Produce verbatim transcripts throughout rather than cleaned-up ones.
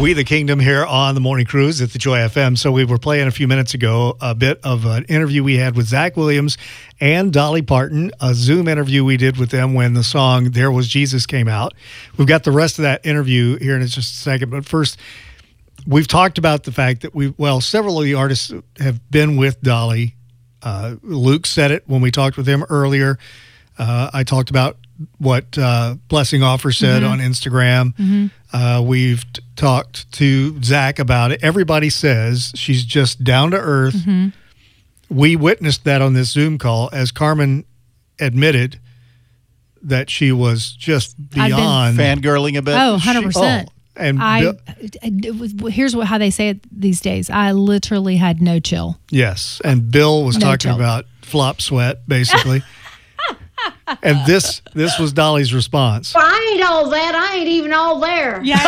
We the Kingdom here on the Morning Cruise at the Joy F M. So we were playing a few minutes ago a bit of an interview we had with Zach Williams and Dolly Parton, a Zoom interview we did with them when the song There Was Jesus came out. We've got the rest of that interview here in just a second. But first, we've talked about the fact that we, well, several of the artists have been with Dolly. Uh, Luke said it when we talked with him earlier. Uh, I talked about what uh, Blessing Offer said mm-hmm. on Instagram. Mm-hmm. Uh, we've t- talked to Zach about it. Everybody says she's just down to earth. Mm-hmm. We witnessed that on this Zoom call as Carmen admitted that she was just beyond fangirling a bit. Oh, one hundred percent. Oh, and I, Bill, it was, here's what how they say it these days. I literally had no chill. Yes, and Bill was no talking chill. about flop sweat, basically. And this this was Dolly's response. Well, I ain't all that. I ain't even all there. Yeah.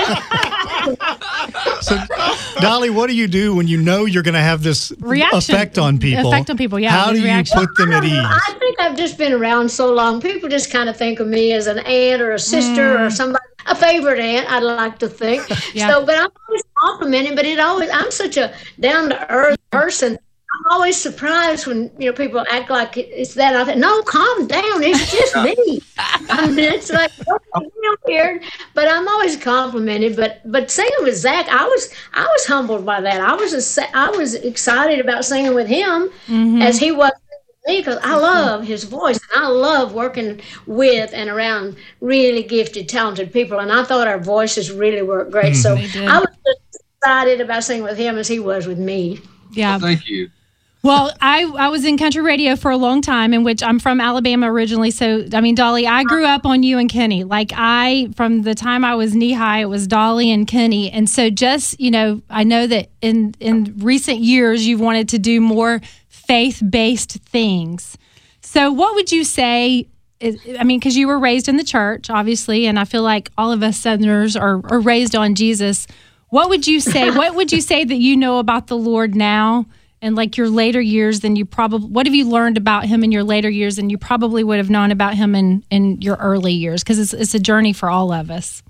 So, Dolly, what do you do when you know you're going to have this reaction effect on people? Effect on people, yeah. How do you reaction. put them at ease? I think I've just been around so long. People just kind of think of me as an aunt or a sister Mm. or somebody, a favorite aunt, I'd like to think. Yeah. So, but I'm always complimenting, but it always, I'm such a down to earth person. I'm always surprised when, you know, people act like it's that. I think, no, calm down. It's just me. I mean, it's like, don't feel weird. But I'm always complimented. But but singing with Zach, I was I was humbled by that. I was a, I was excited about singing with him mm-hmm. as he was with me because I love his voice and I love working with and around really gifted, talented people. And I thought our voices really worked great. Mm-hmm. So I was just excited about singing with him as he was with me. Yeah. Well, thank you. Well, I, I was in country radio for a long time, in which I'm from Alabama originally. So, I mean, Dolly, I grew up on you and Kenny. Like I, from the time I was knee high, it was Dolly and Kenny. And so just, you know, I know that in, in recent years, you've wanted to do more faith-based things. So what would you say, is, I mean, because you were raised in the church, obviously, and I feel like all of us Southerners are, are raised on Jesus. What would you say, what would you say that you know about the Lord now? And like your later years, than you probably, what have you learned about him in your later years than you probably would have known about him in, in your early years? Because it's, it's a journey for all of us.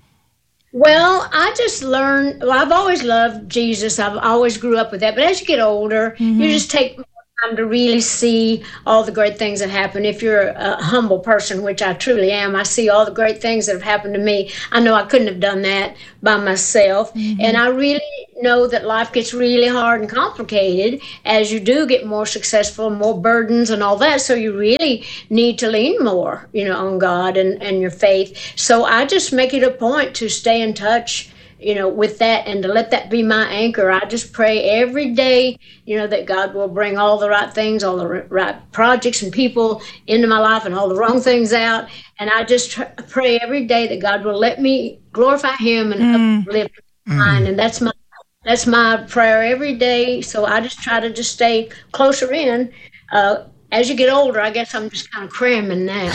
Well, I just learned, well, I've always loved Jesus. I've always grew up with that. But as you get older, mm-hmm. you just take more time to really see all the great things that happen. If you're a humble person, which I truly am, I see all the great things that have happened to me. I know I couldn't have done that by myself. Mm-hmm. And I really know that life gets really hard and complicated as you do get more successful, more burdens and all that. So you really need to lean more, you know, on God and, and your faith. So I just make it a point to stay in touch, you know, with that and to let that be my anchor. I just pray every day, you know, that God will bring all the right things, all the right projects and people into my life and all the wrong things out. And I just tr- pray every day that God will let me glorify him and mm. uplift mine. Mm. And that's my That's my prayer every day. So I just try to just stay closer in. Uh, as you get older, I guess I'm just kind of cramming now.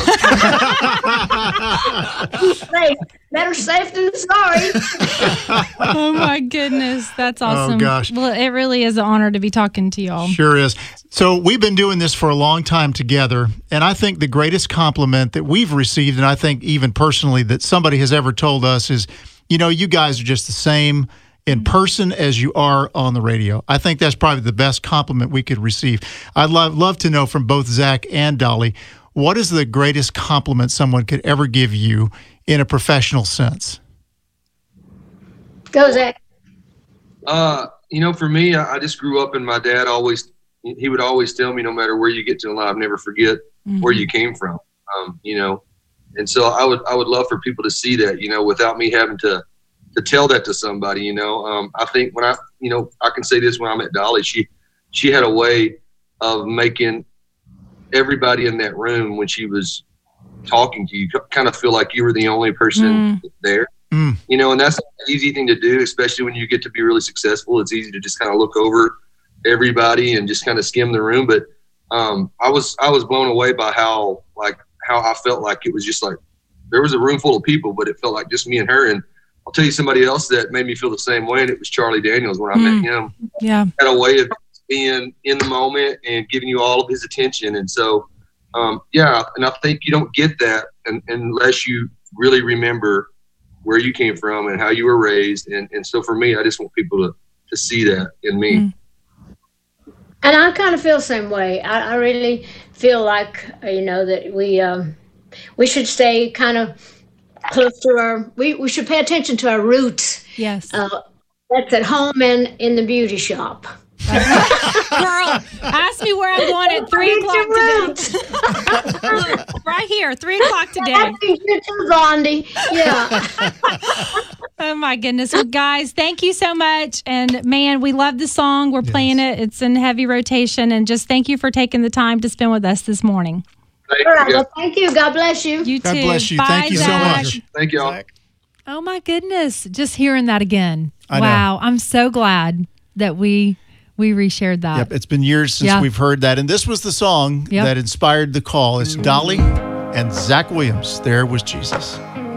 safe. Better safe than sorry. Oh, my goodness. That's awesome. Oh, gosh. Well, it really is an honor to be talking to y'all. Sure is. So we've been doing this for a long time together, and I think the greatest compliment that we've received, and I think even personally that somebody has ever told us is, you know, you guys are just the same in person as you are on the radio. I think that's probably the best compliment we could receive. I'd love, love to know from both Zach and Dolly, what is the greatest compliment someone could ever give you in a professional sense? Go, Zach. Uh, you know, for me, I, I just grew up and my dad always, he would always tell me, no matter where you get to in life, never forget mm-hmm. where you came from, um, you know. And so I would I would love for people to see that, you know, without me having to to tell that to somebody, you know. Um, I think when I, you know, I can say this when I met Dolly, she, she had a way of making everybody in that room when she was talking to you kind of feel like you were the only person mm. there, mm. you know, and that's an easy thing to do, especially when you get to be really successful. It's easy to just kind of look over everybody and just kind of skim the room. But um, I was, I was blown away by how, like, how I felt like it was just like, there was a room full of people, but it felt like just me and her. And I'll tell you somebody else that made me feel the same way, and it was Charlie Daniels when I mm. met him. Yeah. He had a way of being in the moment and giving you all of his attention. And so, um, yeah, and I think you don't get that un- unless you really remember where you came from and how you were raised. And, and so for me, I just want people to, to see that in me. Mm. And I kind of feel the same way. I, I really feel like, you know, that we um, we should stay kind of close to our, we, we should pay attention to our roots. Yes. Uh, that's at home and in the beauty shop. Girl, ask me where I'm going at three o'clock today. Look, right here, three o'clock today. I think you too, Blondie. Yeah. Oh my goodness. Well, guys, thank you so much. And man, we love the song. We're yes. playing it. It's in heavy rotation. And just thank you for taking the time to spend with us this morning. Thank All right. you. Well, thank you. God bless you. You God too. bless you. Bye, thank you Zach. so much. Thank y'all. Zach. Oh my goodness. Just hearing that again. I wow. know. I'm so glad that we we reshared that. Yep. It's been years since yeah. we've heard that. And this was the song yep. that inspired the call. It's Dolly and Zach Williams. There was Jesus.